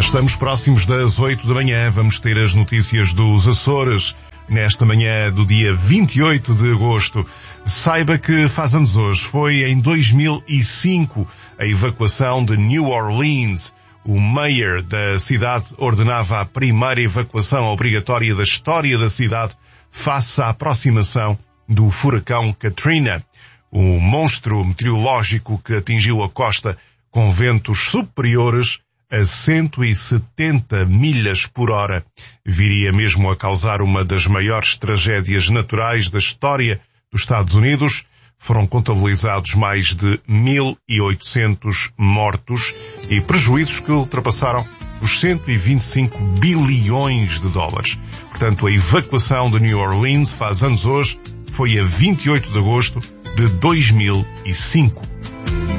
estamos próximos das 8 da manhã. Vamos ter as notícias dos Açores nesta manhã do dia 28 de agosto. Saiba que faz anos hoje. Foi em 2005 a evacuação de New Orleans. O mayor da cidade ordenava a primeira evacuação obrigatória da história da cidade face à aproximação do furacão Katrina, o monstro meteorológico que atingiu a costa com ventos superiores a 170 milhas por hora. Viria mesmo a causar uma das maiores tragédias naturais da história dos Estados Unidos. Foram contabilizados mais de 1.800 mortos e prejuízos que ultrapassaram os 125 bilhões de dólares. Portanto, a evacuação de New Orleans faz anos hoje, foi a 28 de agosto de 2005.